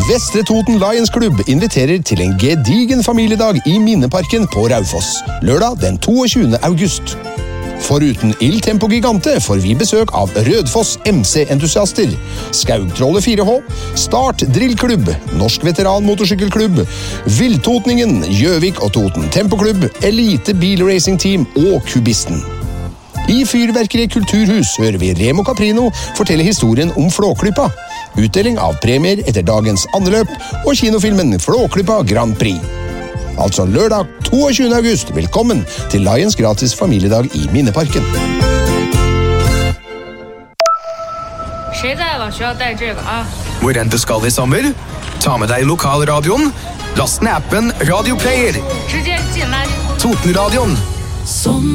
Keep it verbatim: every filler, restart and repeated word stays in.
Vestre Toten Lions Club inviterer til en gedigen familiedag i Minneparken på Raufoss, lørdag den toogtyvende august. Foruten Il Tempo Gigante får vi besøk av Rødfoss M C-entusiaster, Skaugtrollet fire H, Start Drillklubb, Norsk Veteran Motorsykkelklubb, Vildtotningen, Gjøvik og Toten Tempoklubb, Elite Bilracing Team og Kubisten. I Fyrverkeri Kulturhus hører vi Remo Caprino fortelle historien om Flåklypa, utdeling av premier etter dagens andeløp og kinofilmen Flåklypa Grand Prix. Altså lørdag toogtyvende august. Velkommen til Lions gratis familiedag i Minneparken. 谁在了需要带这个啊 Hvor enn du skal i sommer, ta med deg lokalradioen, last ned appen Radio Player. 直接进垃圾桶 Totenradioen.